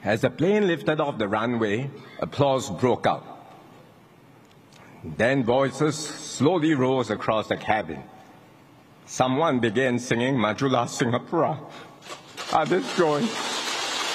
As the plane lifted off the runway, applause broke out. Then voices slowly rose across the cabin. Someone began singing Majula Singapura. Others joined.